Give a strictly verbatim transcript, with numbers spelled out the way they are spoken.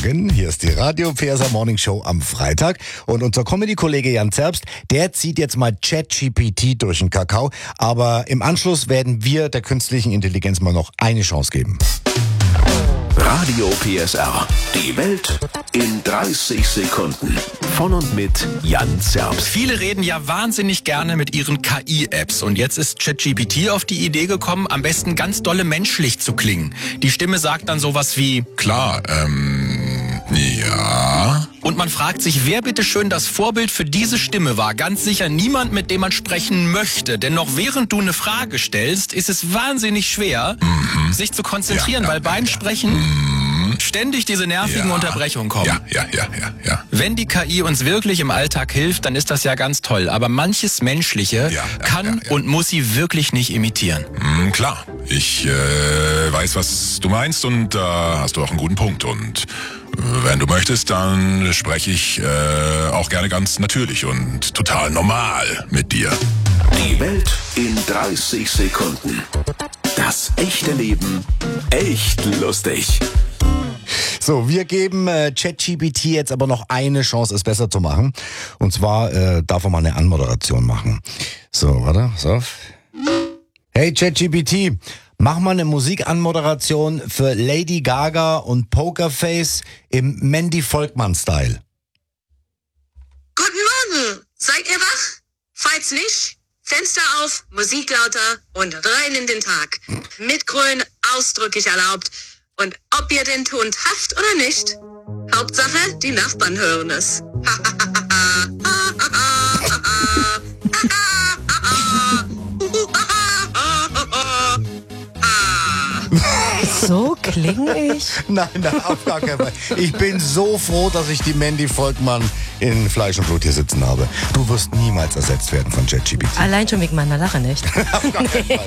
Morgen, hier ist die Radio P S A Morning Show am Freitag und unser Comedy-Kollege Jan Zerbst, der zieht jetzt mal ChatGPT durch den Kakao, aber im Anschluss werden wir der künstlichen Intelligenz mal noch eine Chance geben. Radio P S R. Die Welt in dreißig Sekunden. Von und mit Jan Zerbst. Viele reden ja wahnsinnig gerne mit ihren K I-Apps und jetzt ist ChatGPT auf die Idee gekommen, am besten ganz dolle menschlich zu klingen. Die Stimme sagt dann sowas wie Klar, ähm, ja. Und man fragt sich, wer bitteschön das Vorbild für diese Stimme war. Ganz sicher niemand, mit dem man sprechen möchte. Denn noch während du eine Frage stellst, ist es wahnsinnig schwer, mhm. sich zu konzentrieren, ja, ja, weil beim ja, ja. Sprechen mhm. ständig diese nervigen ja. Unterbrechungen kommen. Ja, ja, ja, ja, ja. Wenn die K I uns wirklich im Alltag hilft, dann ist das ja ganz toll. Aber manches Menschliche ja, ja, kann ja, ja. und muss sie wirklich nicht imitieren. Mhm, klar, ich äh, weiß, was du meinst und da äh, hast du auch einen guten Punkt. Und wenn du möchtest, dann spreche ich äh, auch gerne ganz natürlich und total normal mit dir. Die Welt in dreißig Sekunden. Das echte Leben echt lustig. So, wir geben äh, ChatGPT jetzt aber noch eine Chance, es besser zu machen. Und zwar äh, darf er mal eine Anmoderation machen. So, warte, pass auf. Hey ChatGPT, mach mal eine Musikanmoderation für Lady Gaga und Pokerface im Mandy Volkmann-Style. Guten Morgen, seid ihr wach? Falls nicht, Fenster auf, Musik lauter und rein in den Tag. Mit Grün ausdrücklich erlaubt. Und ob ihr den Ton habt oder nicht, Hauptsache, die Nachbarn hören es. So klinge ich? Nein, nein, auf gar keinen Fall. Ich bin so froh, dass ich die Mandy Volkmann in Fleisch und Blut hier sitzen habe. Du wirst niemals ersetzt werden von ChatGPT. Allein schon wegen meiner Lache nicht. Auf gar keinen Fall.